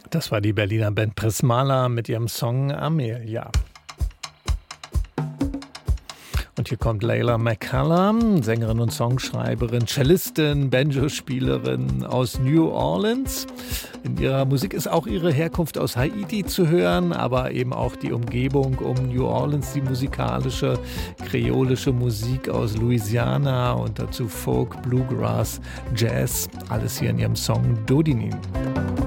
Das war die Berliner Band Prismala mit ihrem Song Amelia. Und hier kommt Leila McCallum, Sängerin und Songschreiberin, Cellistin, Banjo-Spielerin aus New Orleans. In ihrer Musik ist auch ihre Herkunft aus Haiti zu hören, aber eben auch die Umgebung um New Orleans, die musikalische, kreolische Musik aus Louisiana und dazu Folk, Bluegrass, Jazz, alles hier in ihrem Song Dodinin.